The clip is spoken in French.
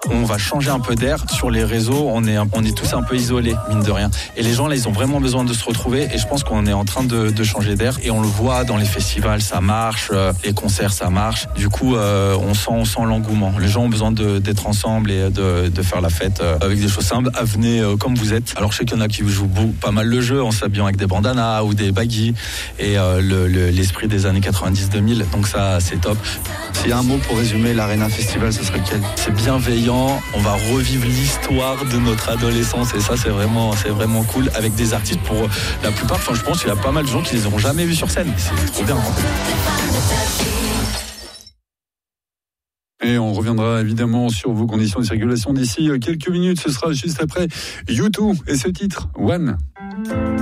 on va changer un peu d'air. Sur les réseaux, on est tous un peu isolés, mine de rien. Et les gens, là, ils ont vraiment besoin de se retrouver. Et je pense qu'on est en train de changer d'air. Et on le voit dans les festivals, ça marche. Les concerts, ça marche. Du coup, on sent l'engouement. Les gens ont besoin d'être ensemble et de faire la fête avec des choses simples. Venez comme vous êtes. Alors, je sais qu'il y en a qui jouent pas mal le jeu en s'habillant avec des bandanas ou des baggy. Et l'esprit des années 90-2000. Donc ça, c'est top. S'il y a un mot pour résumer l'Arena Festival, ce serait quel ? C'est bienveillant, on va revivre l'histoire de notre adolescence et ça c'est vraiment cool avec des artistes pour la plupart, enfin je pense qu'il y a pas mal de gens qui les auront jamais vus sur scène. C'est trop bien. Et on reviendra évidemment sur vos conditions de circulation d'ici quelques minutes. Ce sera juste après U2 et ce titre, One.